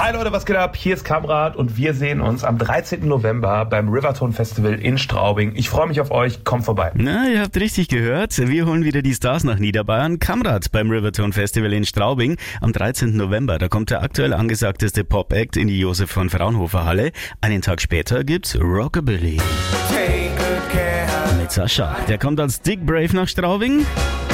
Hi Leute, was geht ab? Hier ist Kamrat und wir sehen uns am 13. November beim Rivertone Festival in Straubing. Ich freue mich auf euch, kommt vorbei. Na, ihr habt richtig gehört. Wir holen wieder die Stars nach Niederbayern. Kamrat beim Rivertone Festival in Straubing am 13. November. Da kommt der aktuell angesagteste Pop-Act in die Josef von Fraunhofer Halle. Einen Tag später gibt's Rockabilly mit Sascha. Der kommt als Dick Brave nach Straubing.